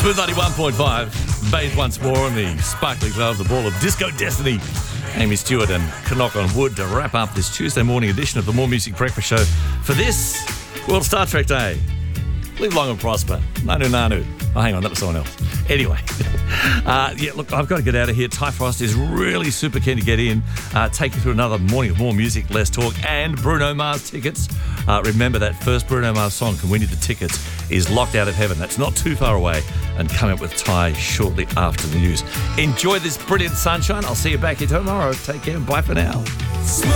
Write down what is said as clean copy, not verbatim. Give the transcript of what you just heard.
Smooth 91.5, bathed once more in the sparkling glow of the ball of Disco Destiny. Amy Stewart and Knock on Wood to wrap up this Tuesday morning edition of the More Music Breakfast Show for this World Star Trek Day. Live long and prosper. Nanu Nanu. Oh, hang on, that was someone else. Anyway, look, I've got to get out of here. Ty Frost is really super keen to get in, take you through another morning of more music, less talk, and Bruno Mars tickets. Remember, that first Bruno Mars song, Can Win You the Tickets, is locked out of heaven. That's not too far away, and coming up with Ty shortly after the news. Enjoy this brilliant sunshine. I'll see you back here tomorrow. Take care and bye for now.